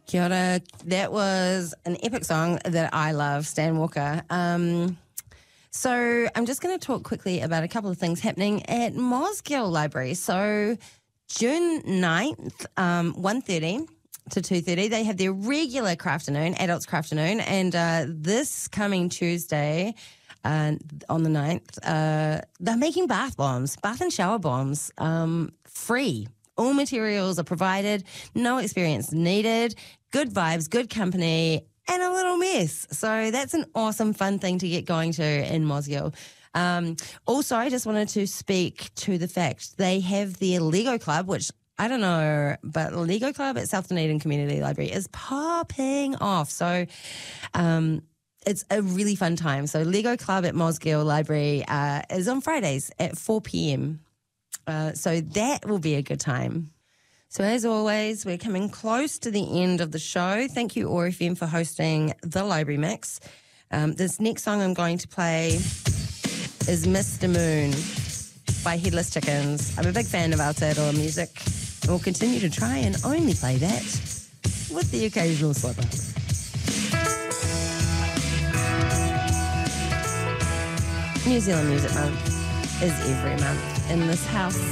Kia ora. That was an epic song that I love, Stan Walker. So I'm just going to talk quickly about a couple of things happening at Mosgiel Library. So June 9th, 1:30 to 2:30, they have their regular crafternoon, adults crafternoon, and this coming Tuesday on the 9th, they're making bath and shower bombs, free. All materials are provided, no experience needed, good vibes, good company, and a little mess. So that's an awesome, fun thing to get going to in Mosgiel. Also, I just wanted to speak to the fact they have their Lego Club, which I don't know, but Lego Club at South Dunedin Community Library is popping off. So it's a really fun time. So Lego Club at Mosgiel Library is on Fridays at 4 p.m. So that will be a good time. So as always, we're coming close to the end of the show. Thank you, ORFM, for hosting the Library Mix. This next song I'm going to play is Mr. Moon by Headless Chickens. I'm a big fan of Aotearoa music. And we'll continue to try and only play that with the occasional slip-up. New Zealand Music Month is every month in this house.